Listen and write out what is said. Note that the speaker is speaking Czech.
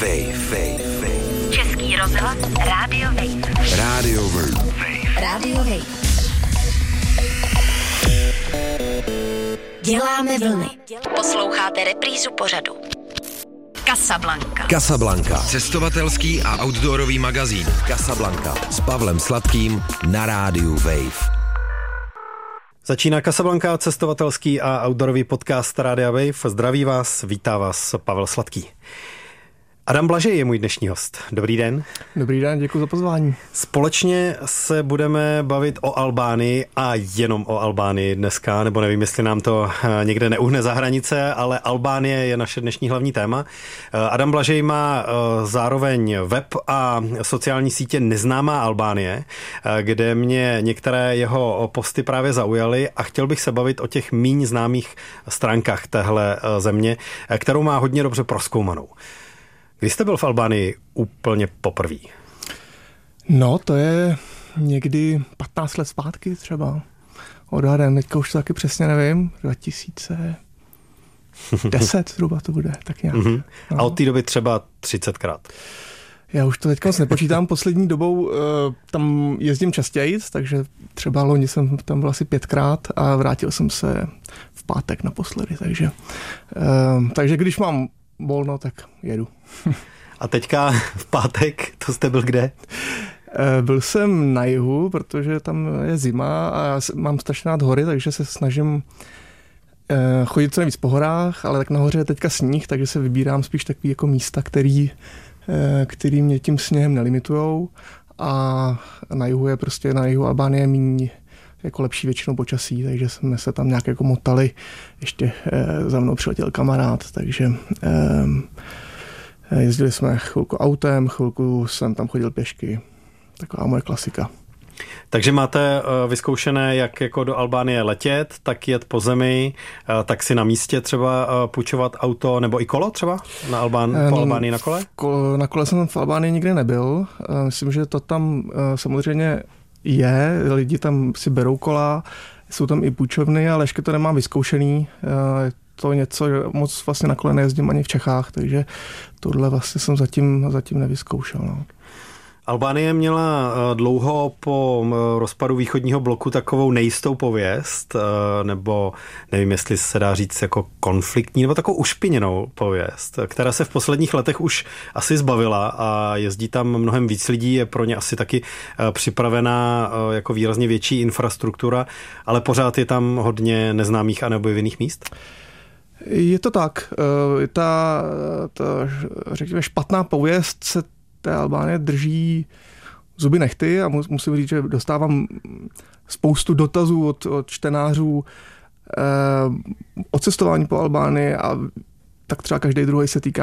Wave. Český rozhlas Radio Wave. Radio Wave. Radio Wave. Děláme vlny. Posloucháte reprízu pořadu. Casablanca. Cestovatelský a outdoorový magazín Casablanca s Pavlem Sladkým na rádiu Wave. Začíná Casablanca, cestovatelský a outdoorový podcast Rádia Wave. Zdraví vás, vítá vás Pavel Sladký. Adam Blažej je můj dnešní host. Dobrý den. Dobrý den, děkuji za pozvání. Společně se budeme bavit o Albánii a jenom o Albánii dneska, nebo nevím, jestli nám to někde neuhne za hranice, ale Albánie je naše dnešní hlavní téma. Adam Blažej má zároveň web a sociální sítě Neznámá Albánie, kde mě některé jeho posty právě zaujaly a chtěl bych se bavit o těch míň známých stránkách téhle země, kterou má hodně dobře prozkoumanou. Kdy jste byl v Albánii úplně poprvé? No, to je někdy 15 let zpátky třeba. Odhadem, teďka už to taky přesně nevím, 2010 zhruba to bude, tak nějak. Mm-hmm. A od té doby třeba 30krát? Já už to teďka nepočítám, poslední dobou tam jezdím častěji, takže třeba loni jsem tam byl asi 5krát a vrátil jsem se v pátek naposledy, takže když mám volno, tak jedu. A teďka v pátek, to jste byl kde? Byl jsem na jihu, protože tam je zima a já mám strašně rád hory, takže se snažím chodit co nejvíc po horách, ale tak nahoře je teďka sníh, takže se vybírám spíš takový jako místa, který mě tím sněhem nelimitujou a na jihu Albánie méně jako lepší většinou počasí, takže jsme se tam nějak jako motali. Ještě za mnou přiletěl kamarád, takže jezdili jsme chvilku autem, chvilku jsem tam chodil pěšky. Taková moje klasika. Takže máte vyzkoušené, jak jako do Albánie letět, tak jet po zemi, tak si na místě třeba půjčovat auto nebo i kolo třeba po Albánii na kole? Na kole jsem v Albánii nikdy nebyl. Myslím, že to tam samozřejmě je, lidi tam si berou kola, jsou tam i půjčovny, ale ještě to nemám vyzkoušený. Je to něco, moc vlastně na kole nejezdím ani v Čechách, takže tohle vlastně jsem zatím nevyzkoušel. No. Albánie měla dlouho po rozpadu východního bloku takovou nejistou pověst, nebo nevím, jestli se dá říct jako konfliktní, nebo takovou ušpiněnou pověst, která se v posledních letech už asi zbavila a jezdí tam mnohem víc lidí, je pro ně asi taky připravená jako výrazně větší infrastruktura, ale pořád je tam hodně neznámých a neobjevených míst? Je to tak. Ta řekněme, špatná pověst se té Albánie drží zuby nehty a musím říct, že dostávám spoustu dotazů od čtenářů o cestování po Albánii a tak třeba každý druhý se týká